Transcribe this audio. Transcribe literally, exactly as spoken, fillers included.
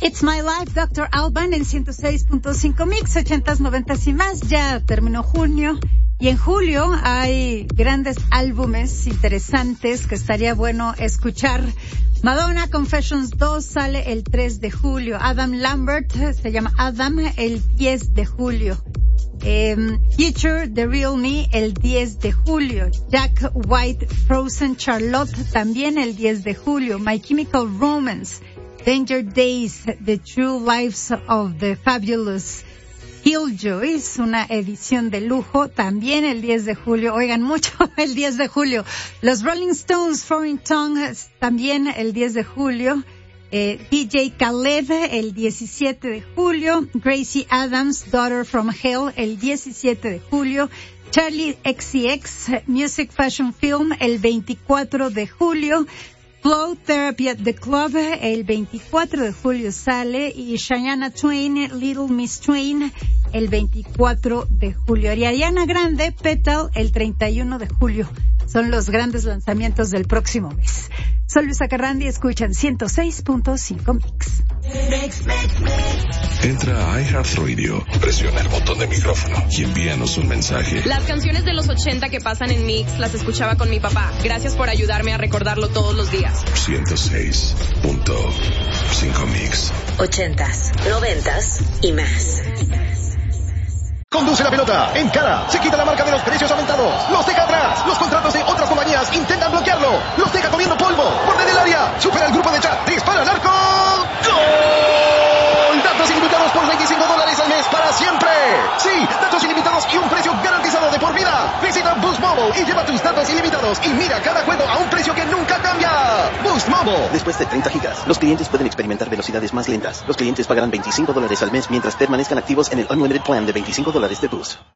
It's My Life, doctor Alban en ciento seis punto cinco Mix, ochentas, noventas y más. Ya terminó junio y en julio hay grandes álbumes interesantes que estaría bueno escuchar. Madonna Confessions dos sale el tres de julio. Adam Lambert se llama Adam el diez de julio. Um, Future, The Real Me, el diez de julio. Jack White, Frozen Charlotte, también el diez de julio. My Chemical Romance, Danger Days, The True Lives of the Fabulous Killjoys, una edición de lujo, también el diez de julio. Oigan mucho el diez de julio. Los Rolling Stones, Foreign Tongues, también el diez de julio. Eh, D J Khaled el diecisiete de julio, Gracie Adams, Daughter from Hell el diecisiete de julio, Charlie X C X, Music Fashion Film el veinticuatro de julio, Flow Therapy at the Club el veinticuatro de julio sale y Shania Twain, Little Miss Twain el veinticuatro de julio y Ariana Grande, Petal el treinta y uno de julio. Son los grandes lanzamientos del próximo mes. Soy Luisa Carrandi, escuchan ciento seis punto cinco Mix. Entra a iHeartRadio, presiona el botón de micrófono y envíanos un mensaje. Las canciones de los ochenta que pasan en Mix las escuchaba con mi papá. Gracias por ayudarme a recordarlo todos los días. ciento seis punto cinco Mix. Ochentas, noventas y más. Conduce la pelota, encara, se quita la marca de los precios aumentados, los deja atrás, los contratos de otras compañías intentan bloquearlo, los deja comiendo polvo, borde del área, supera el grupo de chat, dispara al arco, ¡gol! Datos ilimitados por veinticinco dólares al mes para siempre. Sí, datos ilimitados y un precio garantizado de por vida. Visita Boost Mobile y lleva tus datos ilimitados y mira cada juego a un precio que nunca cambia. Boost Mobile. Después de treinta gigas, los clientes pueden experimentar velocidades más lentas. Los clientes pagarán veinticinco dólares al mes mientras permanezcan activos en el Unlimited Plan de veinticinco dólares de Boost.